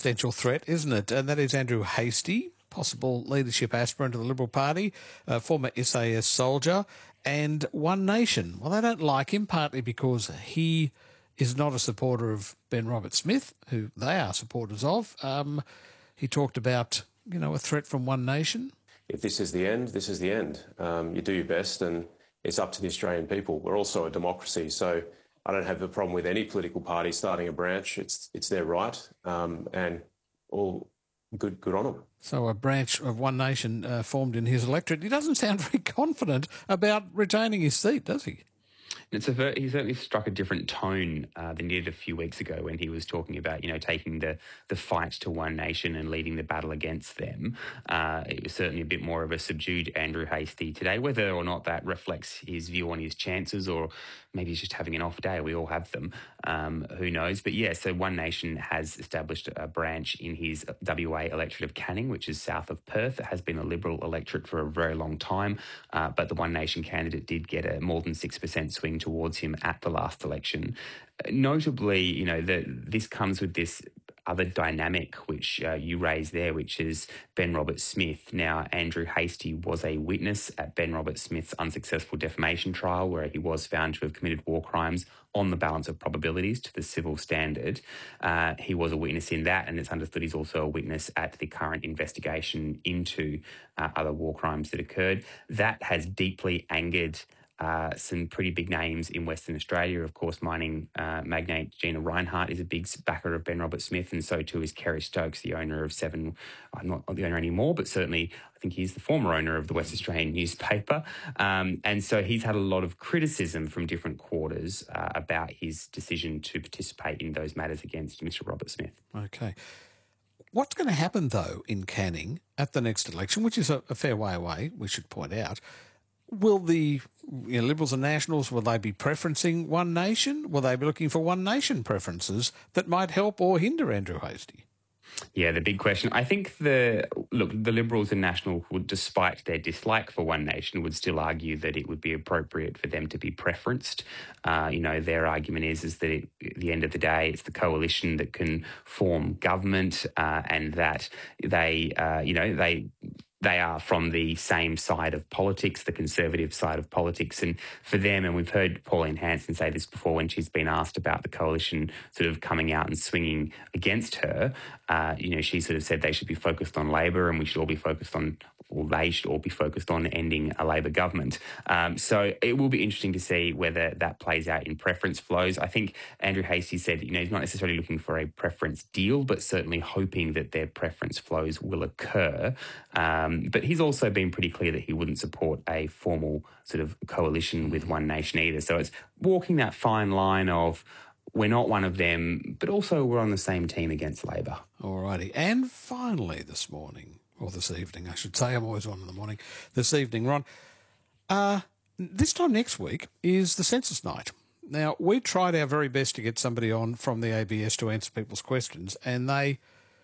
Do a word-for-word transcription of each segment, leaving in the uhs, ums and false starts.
existential threat, isn't it? And that is Andrew Hastie, possible leadership aspirant of the Liberal Party, uh, former S A S soldier, and One Nation. Well, they don't like him, partly because he is not a supporter of Ben Roberts-Smith, who they are supporters of. Um, he talked about, you know, a threat from One Nation. If this is the end, this is the end. Um, you do your best, and it's up to the Australian people. We're also a democracy, so I don't have a problem with any political party starting a branch. It's it's their right, um, and all good good on them. So a branch of One Nation uh, formed in his electorate. He doesn't sound very confident about retaining his seat, does he? It's a very, he certainly struck a different tone uh, than he did a few weeks ago when he was talking about, you know, taking the, the fight to One Nation and leading the battle against them. Uh, it was certainly a bit more of a subdued Andrew Hastie today. Whether or not that reflects his view on his chances, or maybe he's just having an off day. We all have them. Um, who knows? But yeah, so One Nation has established a branch in his W A electorate of Canning, which is south of Perth. It has been a Liberal electorate for a very long time, uh, but the One Nation candidate did get a more than six percent swing towards him at the last election. Uh, notably, you know, the, this comes with this other dynamic which uh, you raised there, which is Ben Roberts-Smith. Now, Andrew Hastie was a witness at Ben Roberts-Smith's unsuccessful defamation trial, where he was found to have committed war crimes on the balance of probabilities to the civil standard. Uh, he was a witness in that, and it's understood he's also a witness at the current investigation into uh, other war crimes that occurred. That has deeply angered Uh, some pretty big names in Western Australia. Of course, mining uh, magnate Gina Rinehart is a big backer of Ben Roberts-Smith, and so too is Kerry Stokes, the owner of Seven. I'm not the owner anymore, but certainly I think he's the former owner of the West Australian newspaper. Um, and so he's had a lot of criticism from different quarters uh, about his decision to participate in those matters against Mister Roberts-Smith. Okay. What's going to happen, though, in Canning at the next election, which is a, a fair way away, we should point out? Will the you know, Liberals and Nationals, will they be preferencing One Nation? Will they be looking for One Nation preferences that might help or hinder Andrew Hastie? Yeah, the big question. I think the look, the Liberals and Nationals would, despite their dislike for One Nation, would still argue that it would be appropriate for them to be preferenced. Uh, you know, their argument is is that it, at the end of the day, it's the coalition that can form government, uh, and that they, uh, you know, they. They are from the same side of politics, the Conservative side of politics. And for them, and we've heard Pauline Hanson say this before when she's been asked about the coalition sort of coming out and swinging against her, uh, you know, she sort of said they should be focused on Labor, and we should all be focused on, or they should all be focused on ending a Labor government. Um, so it will be interesting to see whether that plays out in preference flows. I think Andrew Hastie said, you know, he's not necessarily looking for a preference deal, but certainly hoping that their preference flows will occur. Um, But he's also been pretty clear that he wouldn't support a formal sort of coalition with One Nation either. So it's walking that fine line of we're not one of them, but also we're on the same team against Labor. All righty. And finally this morning, or this evening, I should say, I'm always one in the morning, this evening, Ron, uh, this time next week is the census night. Now, we tried our very best to get somebody on from the A B S to answer people's questions, and they...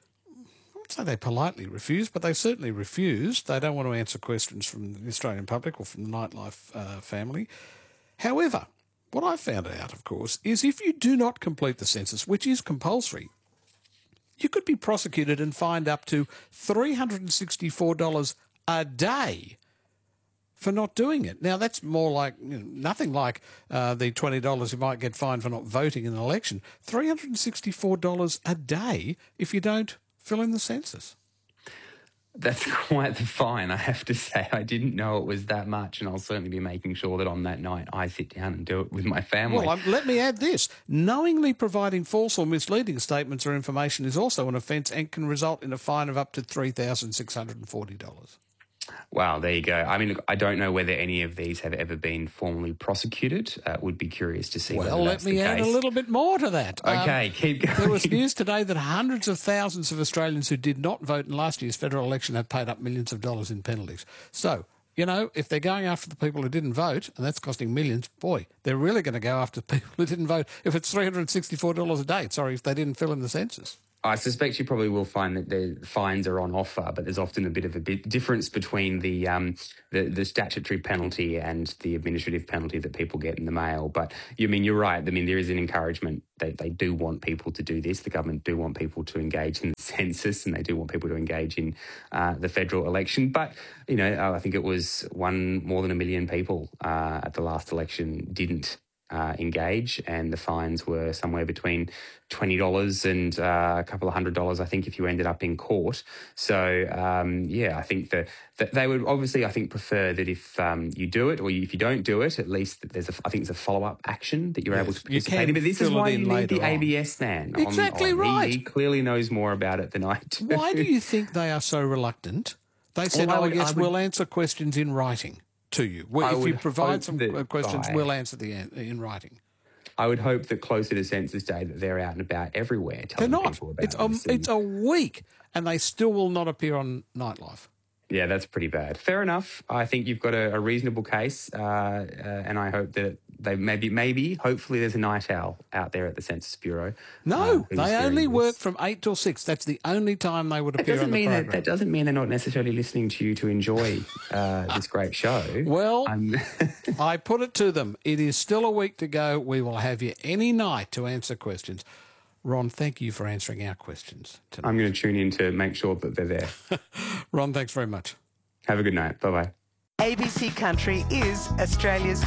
So they politely refused, but they certainly refused. They don't want to answer questions from the Australian public or from the Nightlife uh, family. However, what I found out, of course, is if you do not complete the census, which is compulsory, you could be prosecuted and fined up to three hundred sixty-four dollars a day for not doing it. Now, that's more like, you know, nothing like uh, the twenty dollars you might get fined for not voting in an election. three hundred sixty-four dollars a day if you don't fill in the census. That's quite the fine, I have to say. I didn't know it was that much, and I'll certainly be making sure that on that night I sit down and do it with my family. Well, um, let me add this. Knowingly providing false or misleading statements or information is also an offence and can result in a fine of up to three thousand six hundred forty dollars. Wow, there you go. I mean, look, I don't know whether any of these have ever been formally prosecuted. Uh, would be curious to see well, whether that's the case. Well, let me add a little bit more to that. Okay, um, keep going. There was news today that hundreds of thousands of Australians who did not vote in last year's federal election have paid up millions of dollars in penalties. So, you know, if they're going after the people who didn't vote, and that's costing millions, boy, they're really going to go after the people who didn't vote if it's three hundred sixty-four dollars a day. Sorry, if they didn't fill in the census. I suspect you probably will find that the fines are on offer, but there's often a bit of a bit difference between the, um, the the statutory penalty and the administrative penalty that people get in the mail. But you I mean you're right. I mean there is an encouragement. They they do want people to do this. The government do want people to engage in the census, and they do want people to engage in uh, the federal election. But you know, I think it was one more than a million people uh, at the last election didn't Uh, engage, and the fines were somewhere between twenty dollars and uh, a couple of hundred dollars, I think, if you ended up in court. So, um, yeah, I think that, that they would obviously, I think, prefer that if um, you do it, or if you don't do it, at least that there's a, I think there's a follow-up action that you're yes, able to participate in. But this is why you need the A B S man. Exactly on, on. right. He, he clearly knows more about it than I do. Why do you think they are so reluctant? They said, well, oh, would, yes, would, we'll answer questions in writing to you. Well, if you provide some questions, by, we'll answer the in writing. I would hope that closer to Census Day that they're out and about everywhere telling they're not. people about it's a, this. It's a week, and they still will not appear on Nightlife. Yeah, that's pretty bad. Fair enough. I think you've got a, a reasonable case, uh, uh, and I hope that they maybe, maybe, hopefully, there's a night owl out there at the Census Bureau. No, uh, they only this. work from eight till six. That's the only time they would appear that on the mean program. That, that doesn't mean they're not necessarily listening to you to enjoy uh, this great show. Well, I put it to them. It is still a week to go. We will have you any night to answer questions. Ron, thank you for answering our questions tonight. I'm going to tune in to make sure that they're there. Ron, thanks very much. Have a good night. Bye-bye. A B C Country is Australia's